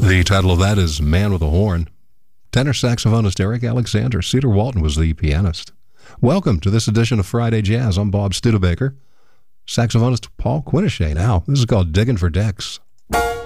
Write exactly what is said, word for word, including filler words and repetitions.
The title of that is Man with a Horn. Tenor saxophonist Eric Alexander. Cedar Walton was the pianist. Welcome to this edition of Friday Jazz. I'm Bob Studebaker. Saxophonist Paul Quinichette. Now, this is called Digging for Decks.